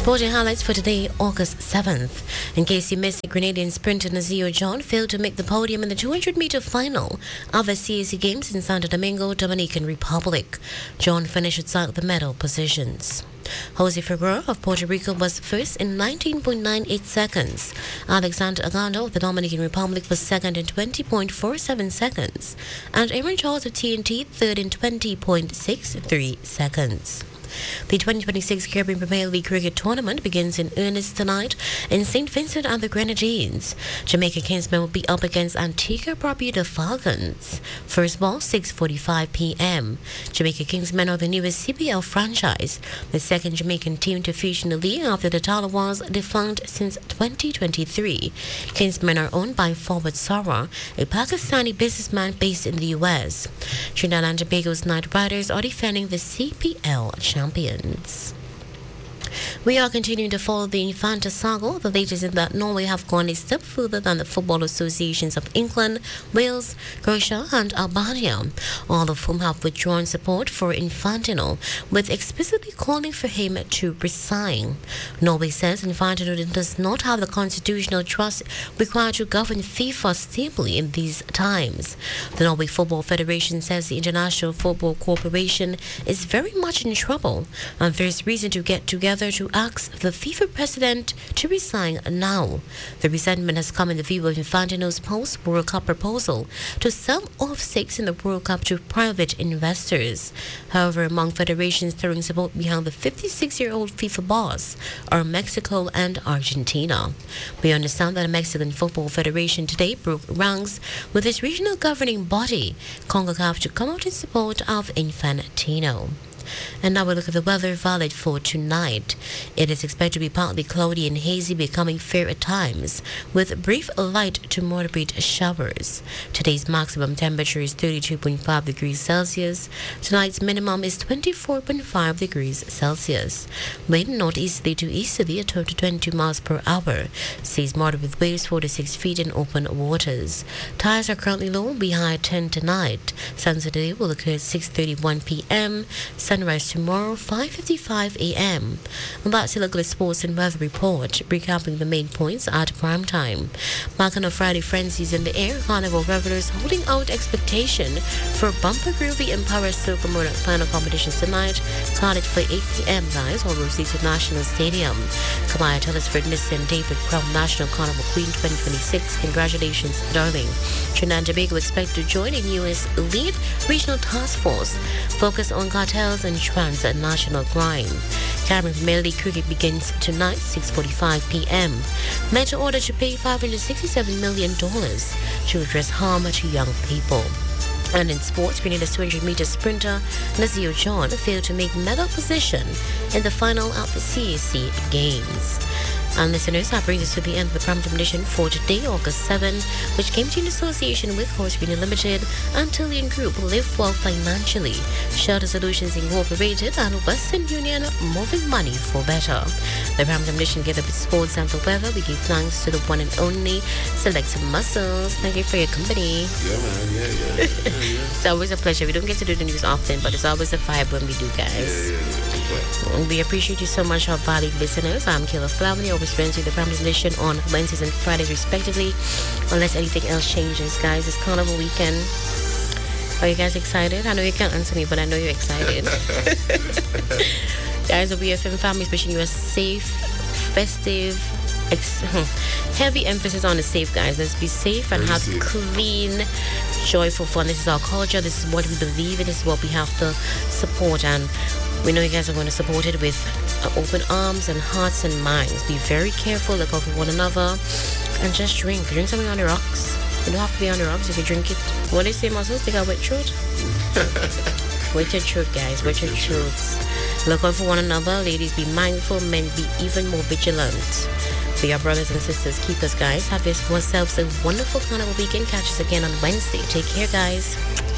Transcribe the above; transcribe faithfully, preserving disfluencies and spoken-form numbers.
Sporting highlights for today, August seventh. In case you missed it, Grenadian sprinter Nazio John failed to make the podium in the two hundred meter final of the C A C Games in Santo Domingo, Dominican Republic. John finished outside the medal positions. Jose Figueroa of Puerto Rico was first in nineteen point nine eight seconds. Alexander Agando of the Dominican Republic was second in twenty point four seven seconds. And Aaron Charles of T N T third in twenty point six three seconds. The twenty twenty-six Caribbean Premier League Cricket Tournament begins in earnest tonight in Saint Vincent and the Grenadines. Jamaica Kingsmen will be up against Antigua Barbuda Falcons. First ball, six forty-five p.m. Jamaica Kingsmen are the newest C B L franchise, the second Jamaican team to feature in the league after the Talawas defunct since twenty twenty-three. Kingsmen are owned by Forward Sarwar, a Pakistani businessman based in the U S. Trinidad and Tobago's Knight Riders are defending the C P L champions. Champions. We are continuing to follow the Infanta saga. The latest is that Norway have gone a step further than the football associations of England, Wales, Croatia and Albania, all of whom have withdrawn support for Infantino, with explicitly calling for him to resign. Norway says Infantino does not have the constitutional trust required to govern FIFA stably in these times. The Norway Football Federation says the International Football Corporation is very much in trouble, and there's reason to get together to ask the FIFA president to resign now. The resentment has come in the view of Infantino's post-World Cup proposal to sell off stakes in the World Cup to private investors. However, among federations throwing support behind the fifty-six-year-old FIFA boss are Mexico and Argentina. We understand that the Mexican Football Federation today broke ranks with its regional governing body, CONCACAF, to come out in support of Infantino. And now we look at the weather valid for tonight. It is expected to be partly cloudy and hazy, becoming fair at times, with brief light to moderate showers. Today's maximum temperature is thirty-two point five degrees Celsius. Tonight's minimum is twenty-four point five degrees Celsius. Wind northeasterly to easterly at twelve to twenty-two miles per hour. Seas moderate with waves four to six feet in open waters. Tides are currently low, be high at ten tonight. Sunset today will occur at six thirty-one p.m. Sunrise tomorrow, five fifty-five a.m. And that's the local sports and weather report, recapping the main points at prime time. Bacchanal Friday frenzies in the air, Carnival revelers holding out expectation for bumper groovy and power circle motor final competitions tonight, started for eight p.m. guys, all Rosita National Stadium. Kamaya Telesford, Miss and David Crown National Carnival Queen twenty twenty-six. Congratulations, darling. Trinidad and Tobago expect to join a U S lead regional task force focused on cartels and transnational crime. Caribbean Premier League Cricket begins tonight, six forty-five p.m. Meta ordered to pay five hundred sixty-seven million dollars to address harm to young people. And in sports, Grenada's two hundred meter sprinter Nazio John failed to make medal position in the final of the C A C Games. And listeners, that brings us to the end of the prime edition for today, August seventh, which came to you in association with Horse Green Limited, Antillean Group, Live Well Financially, Shelter Solutions Incorporated, and Western Union, moving money for better. The prime edition together with sports and the weather, we give thanks to the one and only Select Muscles. Thank you for your company. Yeah, man. Yeah, yeah. yeah, yeah. It's always a pleasure. We don't get to do the news often, but it's always a vibe when we do, guys. Yeah, yeah, yeah. And we appreciate you so much, our valued listeners. I'm Kayla Flavely, always presenting the prime edition on Wednesdays and Fridays, respectively. Unless anything else changes, guys. It's Carnival weekend. Are you guys excited? I know you can't answer me, but I know you're excited. Guys, the B F M family is wishing you a safe, festive, ex- heavy emphasis on the safe, guys. Let's be safe and Very have safe. clean, joyful fun. This is our culture. This is what we believe in. This is what we have to support. And we know you guys are going to support it with uh, open arms and hearts and minds. Be very careful, look out for one another, and just drink. Drink something on the rocks. You don't have to be on the rocks if you drink it. What do they say, muscles? They got wet throat? Wet your throat, guys. Wet your throats. Look out for one another. Ladies, be mindful. Men, be even more vigilant. Be our brothers and sisters. Keep us, guys. Have yourselves a wonderful Carnival weekend. Catch us again on Wednesday. Take care, guys.